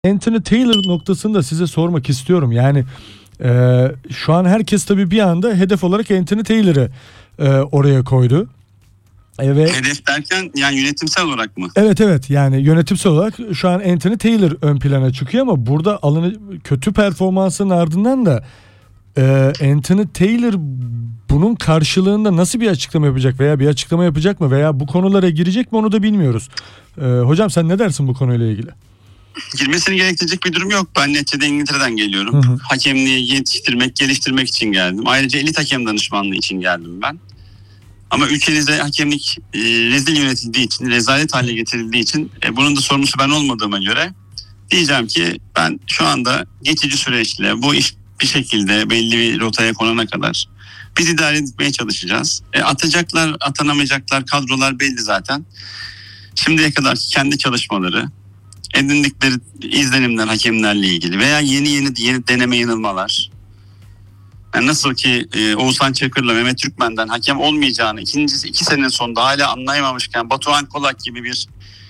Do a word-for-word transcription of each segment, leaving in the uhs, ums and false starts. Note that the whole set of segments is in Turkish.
Anthony Taylor noktasını da size sormak istiyorum. Yani e, şu an herkes tabii bir anda hedef olarak Anthony Taylor'ı e, oraya koydu. E, ve hedef derken yani yönetimsel olarak mı? Evet evet yani yönetimsel olarak şu an Anthony Taylor ön plana çıkıyor ama burada alını kötü performansının ardından da e, Anthony Taylor bunun karşılığında nasıl bir açıklama yapacak veya bir açıklama yapacak mı veya bu konulara girecek mi onu da bilmiyoruz. E, hocam sen ne dersin bu konuyla ilgili? Girmesini gerektirecek bir durum yok. Ben neticede İngiltere'den geliyorum. Hı hı. Hakemliği yetiştirmek, geliştirmek için geldim. Ayrıca elit hakem danışmanlığı için geldim ben. Ama ülkemizde hakemlik e, rezil yönetildiği için, rezalet haline getirildiği için e, bunun da sorumlusu ben olmadığıma göre diyeceğim ki ben şu anda geçici süreçle bu iş bir şekilde belli bir rotaya konana kadar biz idare etmeye çalışacağız. E, atacaklar, atanamayacaklar kadrolar belli zaten. Şimdiye kadar kendi çalışmaları, edindikleri izlenimler hakemlerle ilgili veya yeni yeni yeni deneme yanılmalar. Yani nasıl ki e, Oğuzhan Çakır'la Mehmet Türkmen'den hakem olmayacağını ikincisi iki senenin sonunda hala anlayamamışken Batuhan Kolak gibi bir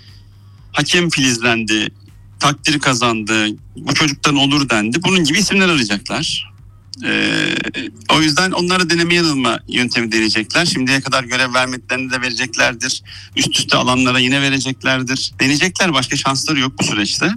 hakem filizlendi, takdiri kazandı, bu çocuktan olur dendi. Bunun gibi isimler arayacaklar. E, o yüzden onlara deneme yanılma yöntemi deneyecekler. Şimdiye kadar görev vermeklerini de vereceklerdir. Üst üste alanlara yine vereceklerdir. Deneyecekler, başka şansları yok bu süreçte.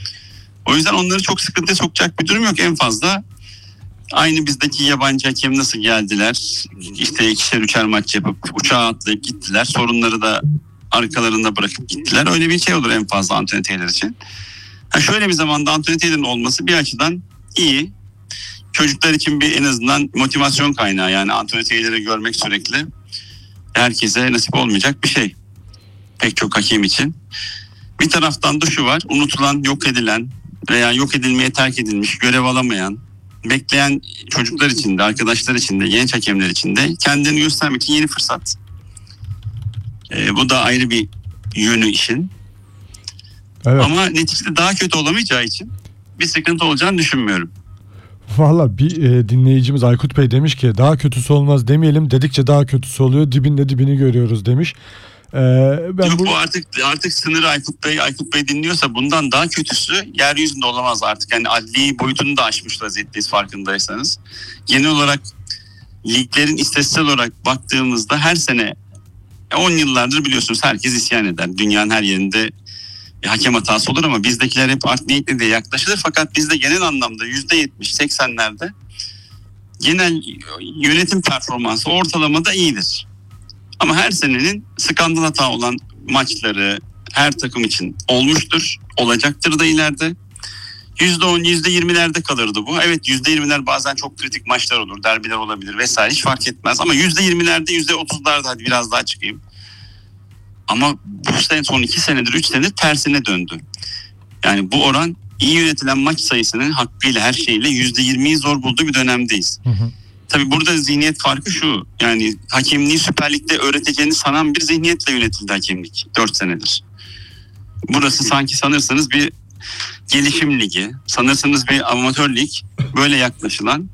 O yüzden onları çok sıkıntıya sokacak bir durum yok. En fazla aynı bizdeki yabancı hakem nasıl geldiler, işte ikişer üçer maç yapıp uçağa atlayıp gittiler. Sorunları da arkalarında bırakıp gittiler. Öyle bir şey olur en fazla Anthony Taylor için. Ha şöyle bir zamanda Anthony Taylor'ın olması bir açıdan iyi. Çocuklar için bir en azından motivasyon kaynağı. Yani Anthony Taylor'ı görmek sürekli herkese nasip olmayacak bir şey. Pek çok hakem için. Bir taraftan da şu var, unutulan, yok edilen veya yok edilmeye terk edilmiş, görev alamayan, bekleyen çocuklar için de, arkadaşlar için de, genç hakemler için de kendini göstermek için yeni fırsat. Ee, bu da ayrı bir yönü işin. Evet. Ama neticede daha kötü olamayacağı için bir sıkıntı olacağını düşünmüyorum. Valla bir e, dinleyicimiz Aykut Bey demiş ki daha kötüsü olmaz demeyelim, dedikçe daha kötüsü oluyor, dibinde dibini görüyoruz demiş. Ee, ben Yok bu... bu artık artık sınırı Aykut Bey Aykut Bey dinliyorsa bundan daha kötüsü yeryüzünde olamaz artık. Yani adli boyutunu da aşmış vaziyetteyiz farkındaysanız. Genel olarak liglerin istatistiksel olarak baktığımızda her sene on yıllardır biliyorsunuz herkes isyan eder. Dünyanın her yerinde hakem hatası olur ama bizdekiler hep art niyetli diye yaklaşılır. Fakat bizde genel anlamda yüzde yetmiş seksenlerde genel yönetim performansı ortalamada iyidir. Ama her senenin skandal hata olan maçları her takım için olmuştur. Olacaktır da ileride. yüzde on, yüzde yirmilerde kalırdı bu. Evet yüzde yirmiler bazen çok kritik maçlar olur. Derbiler olabilir vesaire hiç fark etmez. Ama yüzde yirmilerde, yüzde otuzlarda hadi biraz daha çıkayım. Ama bu sene son iki senedir, üç senedir tersine döndü. Yani bu oran iyi yönetilen maç sayısının hakkıyla her şeyle yüzde yirmiyi zor bulduğu bir dönemdeyiz. Hı hı. Tabii burada zihniyet farkı şu. Yani hakemliği Süper Lig'de öğreteceğini sanan bir zihniyetle yönetildi hakemlik dört senedir. Burası sanki sanırsanız bir gelişim ligi, sanırsınız bir amatör lig, böyle yaklaşılan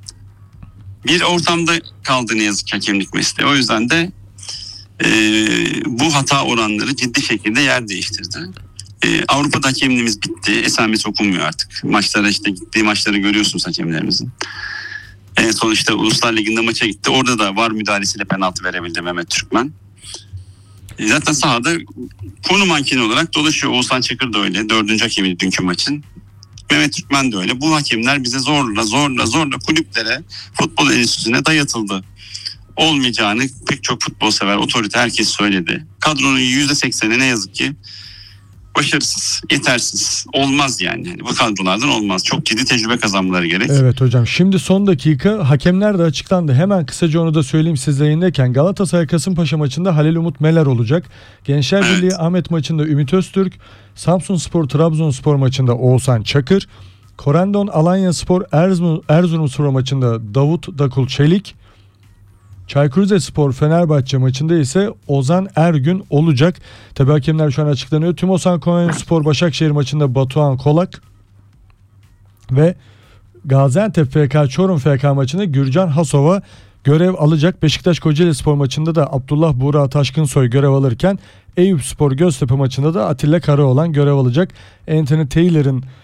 bir ortamda kaldı ne yazık ki hakemlik mesleği. O yüzden de e, bu hata oranları ciddi şekilde yer değiştirdi. E, Avrupa'da hakemliğimiz bitti. Esamesi okunmuyor artık. Maçlara işte gittiği maçları görüyorsunuz hakemlerimizin. En son işte Uluslar Ligi'nde maça gitti. Orada da var müdahalesiyle penaltı verebildi Mehmet Türkmen. E, zaten sahada konu mankeni olarak dolaşıyor. Oğuzhan Çakır da öyle. Dördüncü hakemiydi dünkü maçın. Mehmet Türkmen de öyle. Bu hakemler bize zorla zorla zorla kulüplere, futbol enstitüsüne dayatıldı. Olmayacağını pek çok futbol sever, otorite herkes söyledi. Kadronun yüzde sekseni ne yazık ki başarısız, yetersiz. Olmaz yani. yani. Bu kadrolardan olmaz. Çok ciddi tecrübe kazanmaları gerek. Evet hocam. Şimdi son dakika hakemler de açıklandı. Hemen kısaca onu da söyleyeyim siz yayındayken. Galatasaray Kasımpaşa maçında Halil Umut Meler olacak. Gençler evet. Birliği Ahmet maçında Ümit Öztürk. Samsunspor Trabzonspor maçında Oğuzhan Çakır. Korendon Alanyaspor Erzurum, Erzurumspor maçında Davut Dakul Çelik. Çaykur Rizespor Fenerbahçe maçında ise Ozan Ergün olacak. Tabii hakemler şu an açıklanıyor. Tümosan Konyaspor Başakşehir maçında Batuhan Kolak ve Gaziantep F K Çorum F K maçında Gürcan Hasova görev alacak. Beşiktaş Kocaelispor maçında da Abdullah Buğra Taşkınsoy görev alırken Eyüpspor Göztepe maçında da Atilla Karaoğlan görev alacak. Anthony Taylor'ın